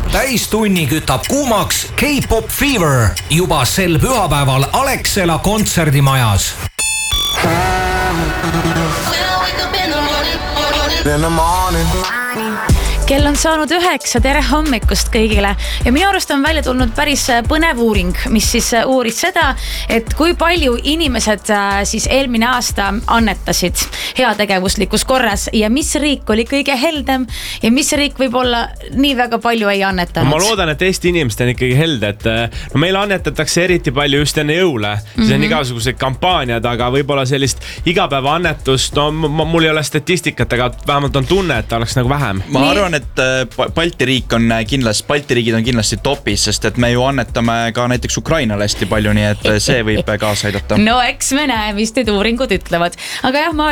Täistunni kütab kuumaks K-Pop Fever juba sel pühapäeval Alexela kontserdimajas. Kell on saanud 9, tere hommikust kõigile ja minu arust on välja tulnud päris põnev uuring, mis siis uuris seda, et kui palju inimesed siis eelmine aasta annetasid heategevuslikus korras ja mis riik oli kõige heldem ja mis riik võib-olla nii väga palju ei annetanud. Ma loodan, et Eesti inimesed on ikkagi helde, et no meil annetatakse eriti palju just enne jõule, siis on igasugused kampaaniad, aga võib-olla sellist igapäeva annetust, no mul ei ole statistikat, aga vähemalt on tunne, et oleks nagu vähem. Ma arvan, et Balti riigid on kindlasti topis, sest et me ju annetame ka näiteks Ukrainale hästi palju, nii et see võib kaasa aidata. No eks me näe, mis need uuringud ütlevad. Aga jah,